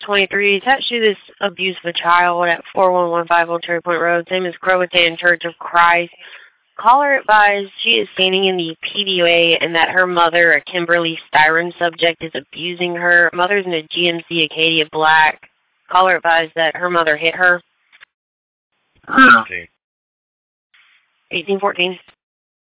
23, attached to this abuse of a child at 4115 Old Cherry Point Road. Same as Croatan Church of Christ. Caller advised she is standing in the PDOA and that her mother, a Kimberly Styron subject, is abusing her. Mother's in a GMC Acadia Black. Caller advised that her mother hit her. 1814. 1814.